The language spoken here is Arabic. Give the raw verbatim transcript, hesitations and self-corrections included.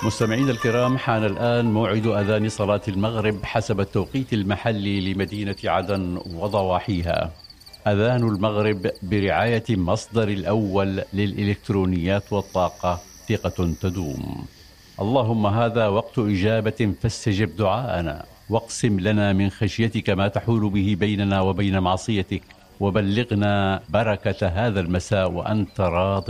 مستمعينا الكرام، حان الآن موعد أذان صلاة المغرب حسب التوقيت المحلي لمدينة عدن وضواحيها. أذان المغرب برعاية مصدر الأول للإلكترونيات والطاقة، ثقة تدوم. اللهم هذا وقت إجابة فاستجب دعاءنا، واقسم لنا من خشيتك ما تحول به بيننا وبين معصيتك، وبلغنا بركة هذا المساء وأنت راض